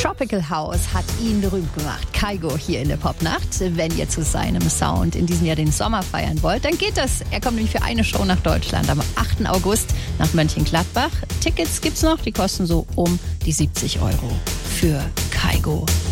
Tropical House hat ihn berühmt gemacht. Kygo hier in der Popnacht. Wenn ihr zu seinem Sound in diesem Jahr den Sommer feiern wollt, dann geht das. Er kommt nämlich für eine Show nach Deutschland am 8. August nach Mönchengladbach. Tickets gibt's noch, die kosten so um die 70 € für Kygo.